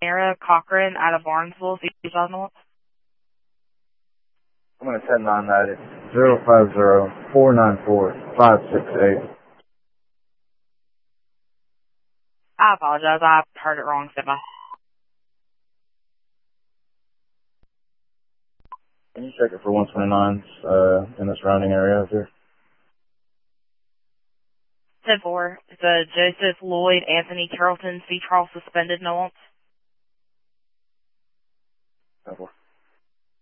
area, Cochran out of Barnesville, 5000 North. I'm going to send on that. It's 050-494-568. I apologize. I heard it wrong. Stand by. Can you check it for 129s in the surrounding area here? 10-4. It's a Joseph Lloyd Anthony Carrollton, sea trial suspended, no. 10-4.